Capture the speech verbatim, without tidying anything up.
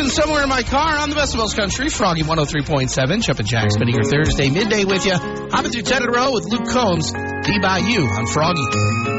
Driving somewhere in my car on the Best of Wells Country, Froggy one oh three point seven. Chup and Jack spending your Thursday midday with you. Hopping through ten in a row with Luke Combs. Be by you on Froggy.